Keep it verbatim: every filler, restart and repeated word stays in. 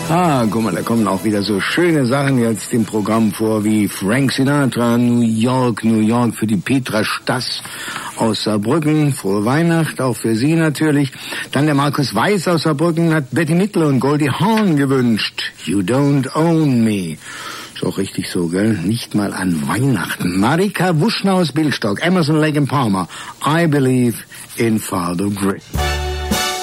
Ah, guck mal, da kommen auch wieder so schöne Sachen jetzt im Programm vor, wie Frank Sinatra, New York, New York für die Petra Stass aus Saarbrücken. Frohe Weihnacht, auch für Sie natürlich. Dann der Markus Weiß aus Saarbrücken hat Betty Midler und Goldie Hawn gewünscht. You Don't Own Me. Ist auch richtig so, gell? Nicht mal an Weihnachten. Marika Wuschner aus Billstock, Emerson, Lake and Palmer. I Believe in Father Grey.